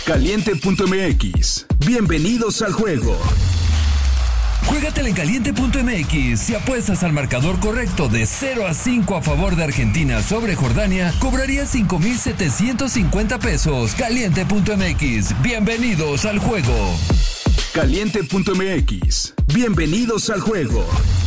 Caliente.mx. Bienvenidos al juego. Juégatela en Caliente.mx. Si apuestas al marcador correcto de 0-5 a favor de Argentina sobre Jordania, cobrarías 5,750 pesos. Caliente.mx. Bienvenidos al juego. Caliente.mx. Bienvenidos al juego.